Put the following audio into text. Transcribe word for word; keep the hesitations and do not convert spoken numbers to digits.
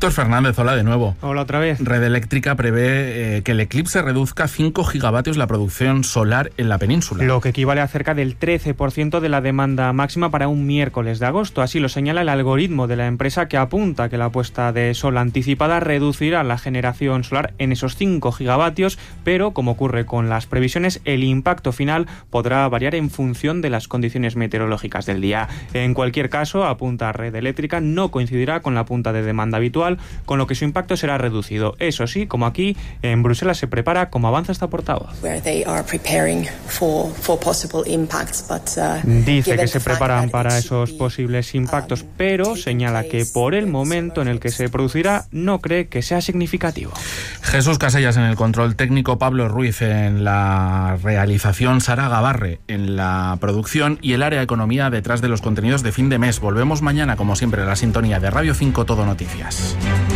Víctor Fernández, hola de nuevo. Hola otra vez. Red Eléctrica prevé eh, que el eclipse reduzca cinco gigavatios la producción solar en la península. Lo que equivale a cerca del trece por ciento de la demanda máxima para un miércoles de agosto. Así lo señala el algoritmo de la empresa, que apunta que la puesta de sol anticipada reducirá la generación solar en esos cinco gigavatios, pero como ocurre con las previsiones, el impacto final podrá variar en función de las condiciones meteorológicas del día. En cualquier caso, apunta Red Eléctrica, no coincidirá con la punta de demanda habitual, con lo que su impacto será reducido. Eso sí, como aquí, en Bruselas se prepara como avanza esta portavoz. Dice que se preparan para esos posibles impactos, pero señala que por el momento en el que se producirá no cree que sea significativo. Jesús Casellas en el control técnico, Pablo Ruiz en la realización, Sara Gabarre en la producción y el área de economía detrás de los contenidos de fin de mes. Volvemos mañana, como siempre, a la sintonía de Radio cinco Todo Noticias.